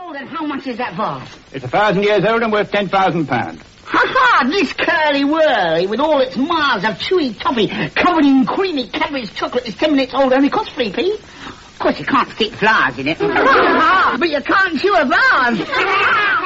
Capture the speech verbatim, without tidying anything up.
old and how much is that vase? It's a thousand years old and worth ten thousand pounds. Ha-ha! This curly-whirly, with all its miles of chewy toffee covered in creamy Cadbury's chocolate, is ten minutes old, only costs three p. Of course, you can't stick flowers in it. But you can't chew a vase.